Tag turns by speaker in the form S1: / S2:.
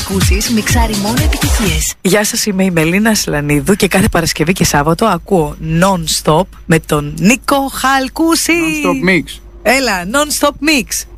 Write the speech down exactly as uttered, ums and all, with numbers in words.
S1: Χαλκούσης μιξάρει μόνο επιτυχίες.
S2: Γεια σας, είμαι η Μελίνα Σλανίδου και κάθε Παρασκευή και Σάββατο ακούω Non-Stop με τον Νίκο Χαλκούση.
S3: Non-Stop Mix.
S2: Έλα, Non-Stop Mix.